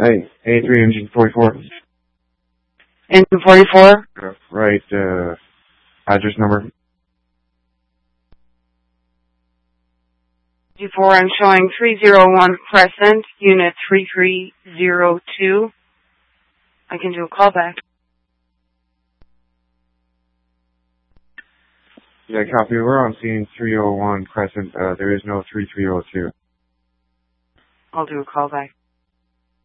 Hey, A3 engine 44. Engine 44? Right, address number. Before I'm showing 301 Crescent, Unit 3302. I can do a callback. Yeah, copy. We're on scene 301 Crescent. There is no 3302. I'll do a callback.